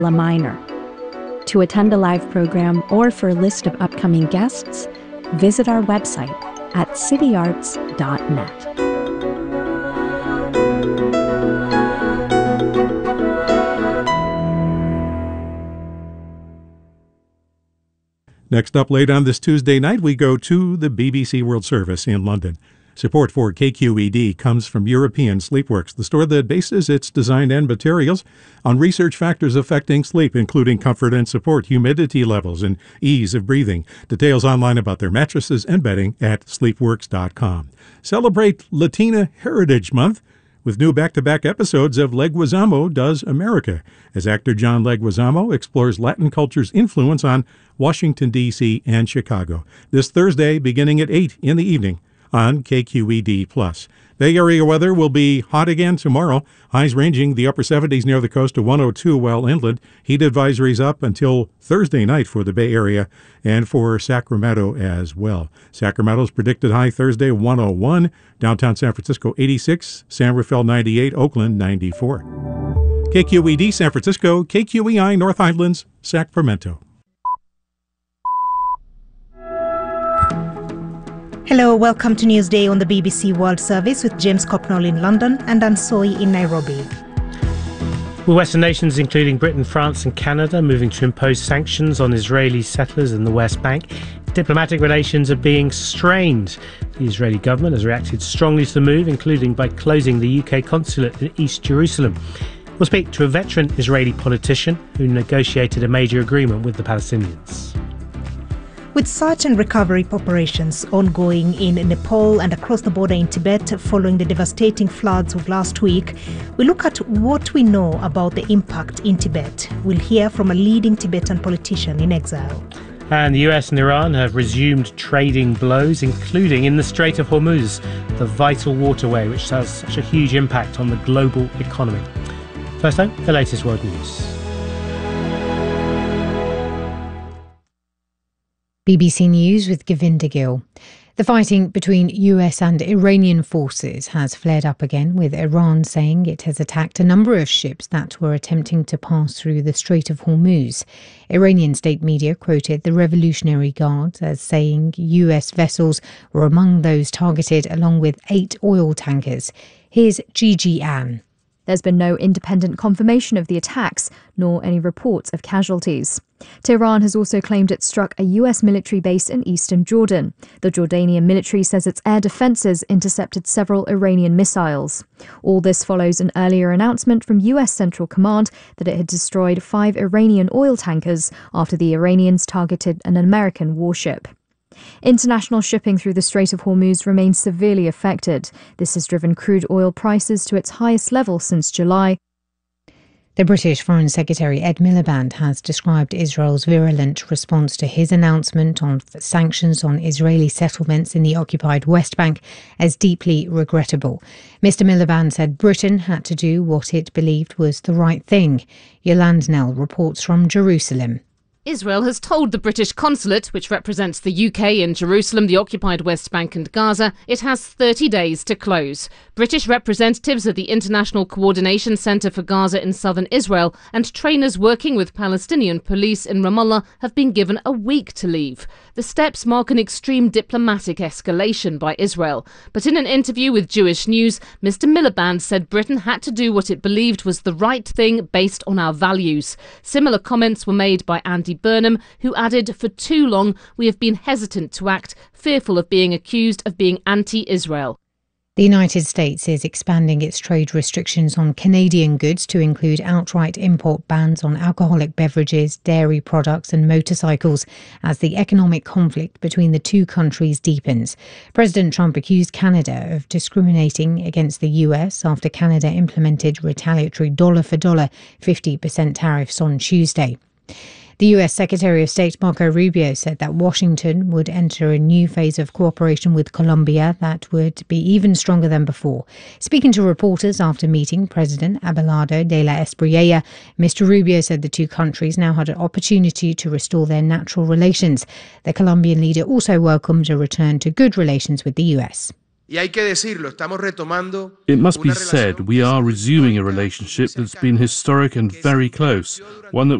La Minor. To attend a live program or for a list of upcoming guests, visit our website at cityarts.net. Next up late on this Tuesday night, we go to the BBC World Service in London. Support for KQED comes from European Sleepworks, the store that bases its design and materials on research factors affecting sleep, including comfort and support, humidity levels, and ease of breathing. Details online about their mattresses and bedding at sleepworks.com. Celebrate Latina Heritage Month with new back-to-back episodes of Leguizamo Does America, as actor John Leguizamo explores Latin culture's influence on Washington, D.C. and Chicago. This Thursday, beginning at 8 in the evening on KQED+. Bay Area weather will be hot again tomorrow. Highs ranging the upper 70s near the coast to 102 while inland. Heat advisories up until Thursday night for the Bay Area and for Sacramento as well. Sacramento's predicted high Thursday 101. Downtown San Francisco 86. San Rafael 98. Oakland 94. KQED San Francisco, KQEI North Highlands, Sacramento. Hello, welcome to Newsday on the BBC World Service with James Copnall in London and Ansoi in Nairobi. Well, Western nations, including Britain, France and Canada, moving to impose sanctions on Israeli settlers in the West Bank. Diplomatic relations are being strained. The Israeli government has reacted strongly to the move, including by closing the UK consulate in East Jerusalem. We'll speak to a veteran Israeli politician who negotiated a major agreement with the Palestinians. With search and recovery operations ongoing in Nepal and across the border in Tibet following the devastating floods of last week, we look at what we know about the impact in Tibet. We'll hear from a leading Tibetan politician in exile. And the US and Iran have resumed trading blows, including in the Strait of Hormuz, the vital waterway which has such a huge impact on the global economy. First though, the latest world news. BBC News with Govinda Gill. The fighting between US and Iranian forces has flared up again, with Iran saying it has attacked a number of ships that were attempting to pass through the Strait of Hormuz. Iranian state media quoted the Revolutionary Guard as saying US vessels were among those targeted, along with 8 oil tankers. Here's Gigi Ann. There's been no independent confirmation of the attacks, nor any reports of casualties. Tehran has also claimed it struck a US military base in eastern Jordan. The Jordanian military says its air defences intercepted several Iranian missiles. All this follows an earlier announcement from US Central Command that it had destroyed 5 Iranian oil tankers after the Iranians targeted an American warship. International shipping through the Strait of Hormuz remains severely affected. This has driven crude oil prices to its highest level since July. The British Foreign Secretary Ed Miliband has described Israel's virulent response to his announcement on sanctions on Israeli settlements in the occupied West Bank as deeply regrettable. Mr. Miliband said Britain had to do what it believed was the right thing. Yolande Knell reports from Jerusalem. Israel has told the British consulate, which represents the UK in Jerusalem, the occupied West Bank and Gaza, it has 30 days to close. British representatives at the International Coordination Centre for Gaza in southern Israel and trainers working with Palestinian police in Ramallah have been given a week to leave. The steps mark an extreme diplomatic escalation by Israel. But in an interview with Jewish News, Mr. Miliband said Britain had to do what it believed was the right thing based on our values. Similar comments were made by Andy Burnham, who added, "For too long, we have been hesitant to act, fearful of being accused of being anti-Israel." The United States is expanding its trade restrictions on Canadian goods to include outright import bans on alcoholic beverages, dairy products and motorcycles as the economic conflict between the two countries deepens. President Trump accused Canada of discriminating against the US after Canada implemented retaliatory dollar-for-dollar 50% tariffs on Tuesday. The US Secretary of State Marco Rubio said that Washington would enter a new phase of cooperation with Colombia that would be even stronger than before. Speaking to reporters after meeting President Abelardo de la Espriella, Mr. Rubio said the two countries now had an opportunity to restore their natural relations. The Colombian leader also welcomed a return to good relations with the US. It must be said, we are resuming a relationship that's been historic and very close, one that